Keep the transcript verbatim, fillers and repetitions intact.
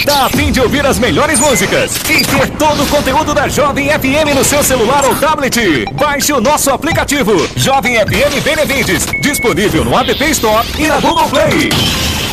Tá a fim de ouvir as melhores músicas e ter todo o conteúdo da Jovem F M no seu celular ou tablet? Baixe o nosso aplicativo Jovem F M Benevides, disponível no App Store e na Google Play.